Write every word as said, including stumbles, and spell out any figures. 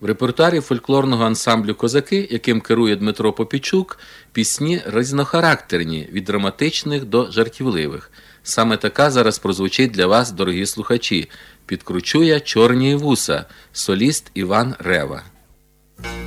В репертуарі фольклорного ансамблю «Козаки», яким керує Дмитро Попічук, пісні різнохарактерні, від драматичних до жартівливих. Саме така зараз прозвучить для вас, дорогі слухачі. «Підкручу я чорні вуса», соліст Іван Рева.